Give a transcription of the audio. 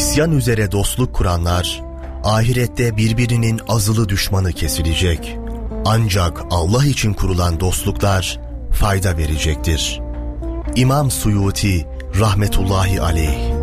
İsyan üzere dostluk kuranlar, ahirette birbirinin azılı düşmanı kesilecek. Ancak Allah için kurulan dostluklar fayda verecektir. İmam Suyuti rahmetullahi aleyh.